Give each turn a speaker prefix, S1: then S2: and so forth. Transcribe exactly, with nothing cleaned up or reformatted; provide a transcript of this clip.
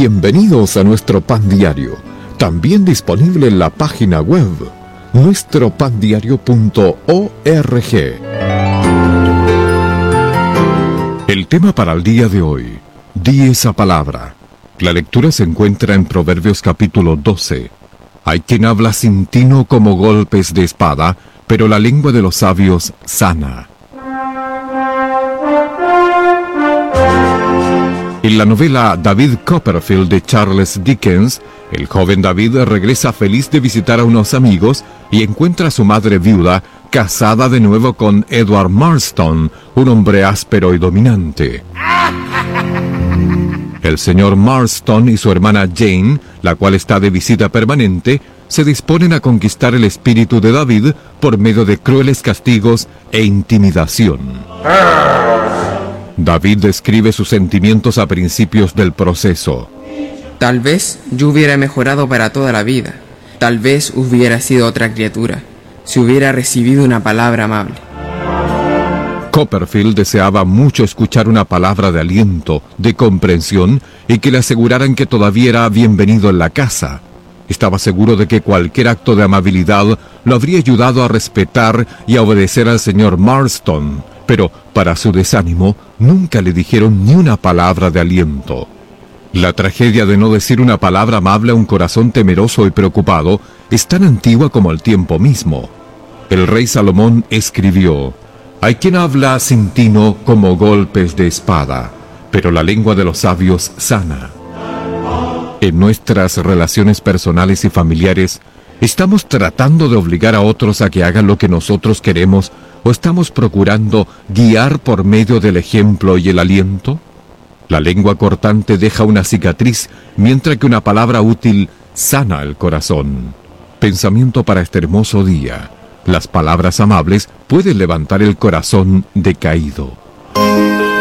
S1: Bienvenidos a nuestro pan diario, también disponible en la página web nuestro pan diario punto org. El tema para el día de hoy: di esa palabra. La lectura se encuentra en Proverbios capítulo doce. Hay quien habla sin tino como golpes de espada, pero la lengua de los sabios sana. En la novela David Copperfield de Charles Dickens, el joven David regresa feliz de visitar a unos amigos y encuentra a su madre viuda casada de nuevo con Edward Marston, un hombre áspero y dominante. El señor Marston y su hermana Jane, la cual está de visita permanente, se disponen a conquistar el espíritu de David por medio de crueles castigos e intimidación. David describe sus sentimientos a principios del proceso.
S2: Tal vez yo hubiera mejorado para toda la vida. Tal vez hubiera sido otra criatura, si hubiera recibido una palabra amable.
S1: Copperfield deseaba mucho escuchar una palabra de aliento, de comprensión, y que le aseguraran que todavía era bienvenido en la casa. Estaba seguro de que cualquier acto de amabilidad lo habría ayudado a respetar y a obedecer al señor Marston, pero, para su desánimo, nunca le dijeron ni una palabra de aliento. La tragedia de no decir una palabra amable a un corazón temeroso y preocupado es tan antigua como el tiempo mismo. El rey Salomón escribió: «Hay quien habla sin tino como golpes de espada, pero la lengua de los sabios sana». En nuestras relaciones personales y familiares, ¿estamos tratando de obligar a otros a que hagan lo que nosotros queremos o estamos procurando guiar por medio del ejemplo y el aliento? La lengua cortante deja una cicatriz, mientras que una palabra útil sana el corazón. Pensamiento para este hermoso día: las palabras amables pueden levantar el corazón decaído.